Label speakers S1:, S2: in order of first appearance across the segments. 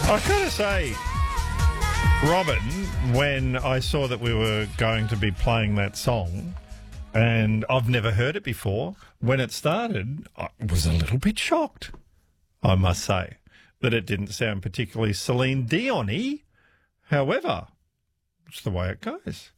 S1: I've got to say, Robin, when I saw that we were going to be playing that song, and I've never heard it before, when it started, I was a little bit shocked, I must say, that it didn't sound particularly Celine Dion-y. However, it's the way it goes.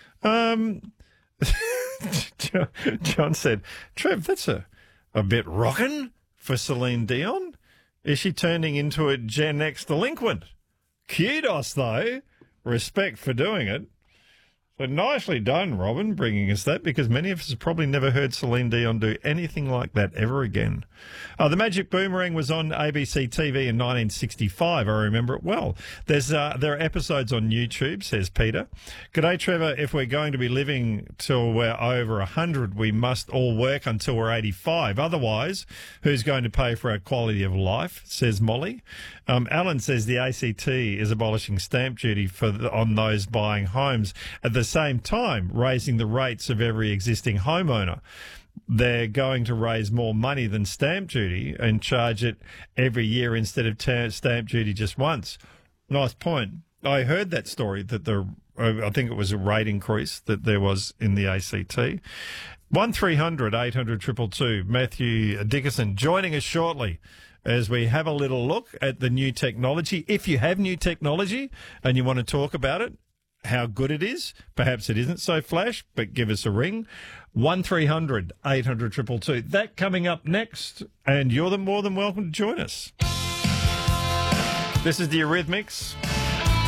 S1: John said, Trev, that's a bit rockin' for Celine Dion. Is she turning into a Gen X delinquent? Kudos, though. Respect for doing it. So nicely done, Robin, bringing us that, because many of us have probably never heard Celine Dion do anything like that ever again. The Magic Boomerang was on ABC TV in 1965. I remember it well. There are episodes on YouTube, says Peter. G'day, Trevor. If we're going to be living till we're over 100, we must all work until we're 85. Otherwise, who's going to pay for our quality of life, says Molly. Alan says the ACT is abolishing stamp duty on those buying homes. At the same time, raising the rates of every existing homeowner. They're going to raise more money than stamp duty and charge it every year instead of stamp duty just once. Nice point. I heard that story that I think it was a rate increase that there was in the ACT. 1300 800 222. Matthew Dickerson joining us shortly as we have a little look at the new technology. If you have new technology and you want to talk about it, how good it is. Perhaps it isn't so flash, but give us a ring. 1300 800 222. That coming up next, and you're more than welcome to join us. This is the Eurythmics.